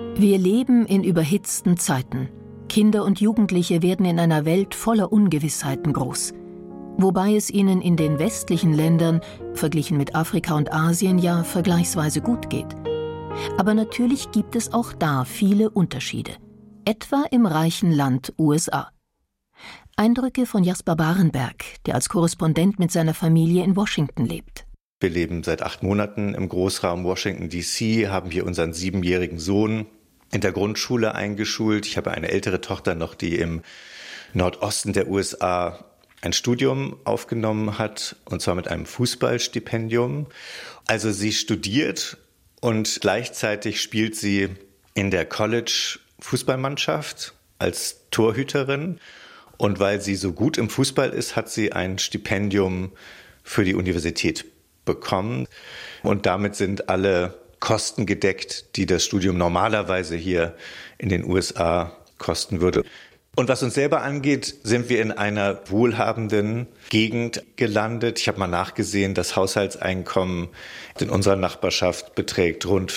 Wir leben in überhitzten Zeiten. Kinder und Jugendliche werden in einer Welt voller Ungewissheiten groß. Wobei es ihnen in den westlichen Ländern, verglichen mit Afrika und Asien, ja vergleichsweise gut geht. Aber natürlich gibt es auch da viele Unterschiede. Etwa im reichen Land USA. Eindrücke von Jasper Barenberg, der als Korrespondent mit seiner Familie in Washington lebt. Wir leben seit 8 Monaten im Großraum Washington, D.C., haben hier unseren 7-jährigen Sohn in der Grundschule eingeschult. Ich habe eine ältere Tochter noch, die im Nordosten der USA ein Studium aufgenommen hat, und zwar mit einem Fußballstipendium. Also sie studiert und gleichzeitig spielt sie in der College-Fußballmannschaft als Torhüterin. Und weil sie so gut im Fußball ist, hat sie ein Stipendium für die Universität bekommen. Und damit sind alle Kosten gedeckt, die das Studium normalerweise hier in den USA kosten würde. Und was uns selber angeht, sind wir in einer wohlhabenden Gegend gelandet. Ich habe mal nachgesehen, das Haushaltseinkommen in unserer Nachbarschaft beträgt rund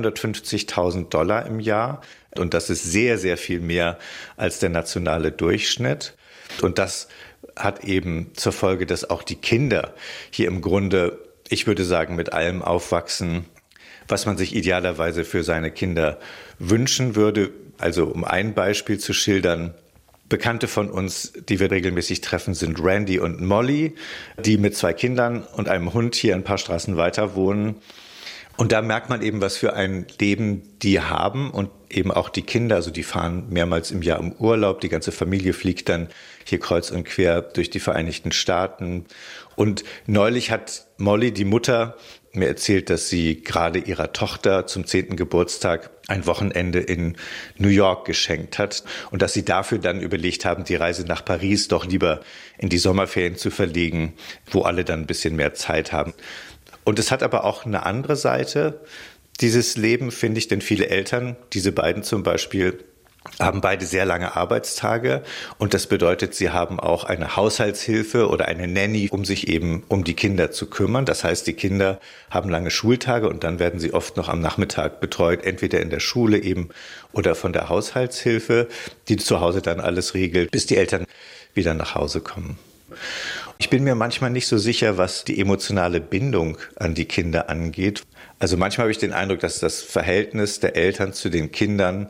$250.000 im Jahr. Und das ist sehr, sehr viel mehr als der nationale Durchschnitt. Und das hat eben zur Folge, dass auch die Kinder hier im Grunde, ich würde sagen, mit allem aufwachsen, was man sich idealerweise für seine Kinder wünschen würde. Also um ein Beispiel zu schildern: Bekannte von uns, die wir regelmäßig treffen, sind Randy und Molly, die mit 2 Kindern und einem Hund hier ein paar Straßen weiter wohnen. Und da merkt man eben, was für ein Leben die haben, und eben auch die Kinder. Also die fahren mehrmals im Jahr im Urlaub. Die ganze Familie fliegt dann hier kreuz und quer durch die Vereinigten Staaten. Und neulich hat Molly, die Mutter, mir erzählt, dass sie gerade ihrer Tochter zum 10. Geburtstag ein Wochenende in New York geschenkt hat und dass sie dafür dann überlegt haben, die Reise nach Paris doch lieber in die Sommerferien zu verlegen, wo alle dann ein bisschen mehr Zeit haben. Und es hat aber auch eine andere Seite, dieses Leben, finde ich, denn viele Eltern, diese beiden zum Beispiel, haben beide sehr lange Arbeitstage, und das bedeutet, sie haben auch eine Haushaltshilfe oder eine Nanny, um sich eben um die Kinder zu kümmern. Das heißt, die Kinder haben lange Schultage und dann werden sie oft noch am Nachmittag betreut, entweder in der Schule eben oder von der Haushaltshilfe, die zu Hause dann alles regelt, bis die Eltern wieder nach Hause kommen. Ich bin mir manchmal nicht so sicher, was die emotionale Bindung an die Kinder angeht. Also manchmal habe ich den Eindruck, dass das Verhältnis der Eltern zu den Kindern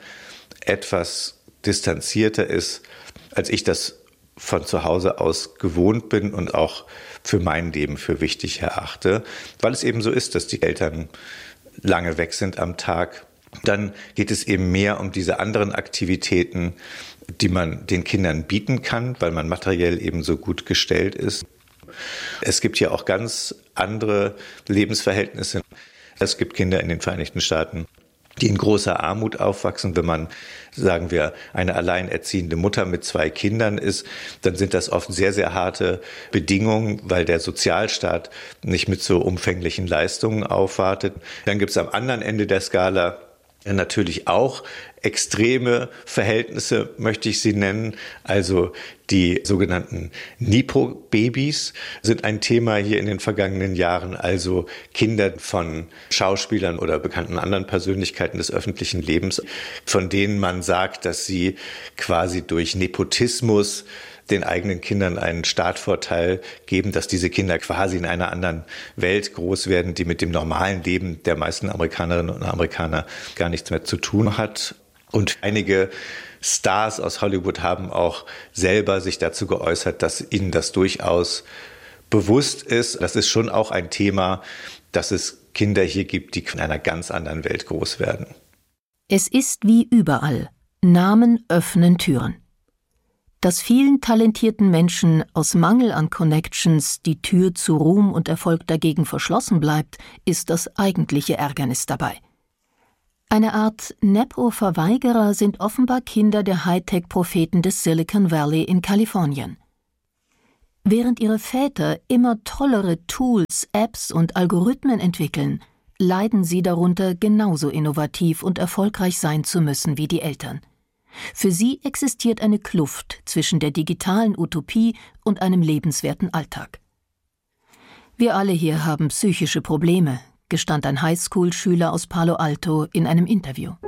etwas distanzierter ist, als ich das von zu Hause aus gewohnt bin und auch für mein Leben für wichtig erachte, weil es eben so ist, dass die Eltern lange weg sind am Tag. Dann geht es eben mehr um diese anderen Aktivitäten, die man den Kindern bieten kann, weil man materiell eben so gut gestellt ist. Es gibt ja auch ganz andere Lebensverhältnisse. Es gibt Kinder in den Vereinigten Staaten, die in großer Armut aufwachsen. Wenn man, sagen wir, eine alleinerziehende Mutter mit 2 Kindern ist, dann sind das oft sehr, sehr harte Bedingungen, weil der Sozialstaat nicht mit so umfänglichen Leistungen aufwartet. Dann gibt es am anderen Ende der Skala natürlich auch extreme Verhältnisse, möchte ich sie nennen. Also die sogenannten Nipo-Babys sind ein Thema hier in den vergangenen Jahren. Also Kinder von Schauspielern oder bekannten anderen Persönlichkeiten des öffentlichen Lebens, von denen man sagt, dass sie quasi durch Nepotismus den eigenen Kindern einen Startvorteil geben, dass diese Kinder quasi in einer anderen Welt groß werden, die mit dem normalen Leben der meisten Amerikanerinnen und Amerikaner gar nichts mehr zu tun hat. Und einige Stars aus Hollywood haben auch selber sich dazu geäußert, dass ihnen das durchaus bewusst ist. Das ist schon auch ein Thema, dass es Kinder hier gibt, die in einer ganz anderen Welt groß werden. Es ist wie überall. Namen öffnen Türen. Dass vielen talentierten Menschen aus Mangel an Connections die Tür zu Ruhm und Erfolg dagegen verschlossen bleibt, ist das eigentliche Ärgernis dabei. Eine Art Nepo-Verweigerer sind offenbar Kinder der Hightech-Propheten des Silicon Valley in Kalifornien. Während ihre Väter immer tollere Tools, Apps und Algorithmen entwickeln, leiden sie darunter, genauso innovativ und erfolgreich sein zu müssen wie die Eltern. Für sie existiert eine Kluft zwischen der digitalen Utopie und einem lebenswerten Alltag. Wir alle hier haben psychische Probleme, gestand ein Highschool-Schüler aus Palo Alto in einem Interview.